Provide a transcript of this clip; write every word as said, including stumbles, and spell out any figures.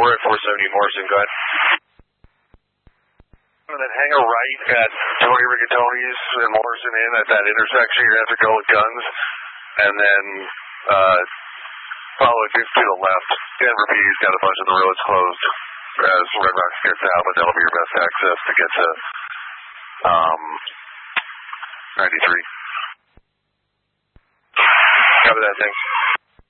we're at four seventy Morrison, go ahead. And then hang a right at Tony Rigatoni's and Morrison in at that intersection. You're going to have to go with guns. And then uh, follow it to the left. Denver P D's got a bunch of the roads closed as Red Rocks gets out, but that'll be your best access to get to um, ninety-three. Cover that, thanks.